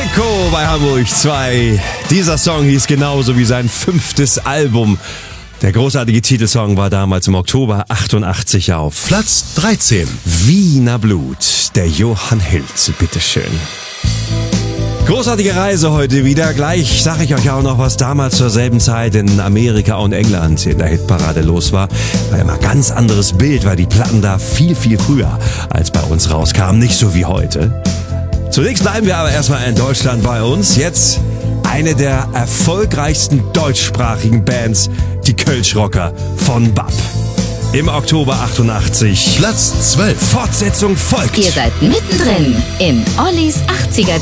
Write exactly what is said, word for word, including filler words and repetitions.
Heiko bei Hamburg zwei. Dieser Song hieß genauso wie sein fünftes Album. Der großartige Titelsong war damals im Oktober achtundachtzig auf Platz dreizehn. Wiener Blut, der Johann Hilz, bitteschön. Großartige Reise heute wieder. Gleich sage ich euch auch noch, was damals zur selben Zeit in Amerika und England in der Hitparade los war. War immer ein ganz anderes Bild, weil die Platten da viel, viel früher als bei uns rauskamen. Nicht so wie heute. Zunächst bleiben wir aber erstmal in Deutschland bei uns. Jetzt eine der erfolgreichsten deutschsprachigen Bands, die Kölsch-Rocker von B A P. Im Oktober achtundachtzig. Platz zwölf. Fortsetzung folgt. Ihr seid mittendrin im Ollis achtziger